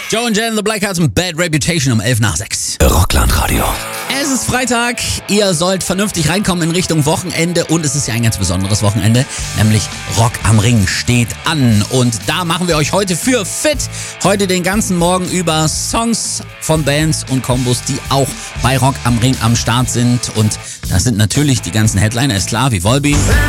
Joe and Jen, The Black Hearts und Bad Reputation um 11:06. Rockland Radio. Es ist Freitag, ihr sollt vernünftig reinkommen in Richtung Wochenende und es ist ja ein ganz besonderes Wochenende, nämlich Rock am Ring steht an und da machen wir euch heute für fit. Heute den ganzen Morgen über Songs von Bands und Kombos, die auch bei Rock am Ring am Start sind und das sind natürlich die ganzen Headliner, ist klar, wie Volbeat.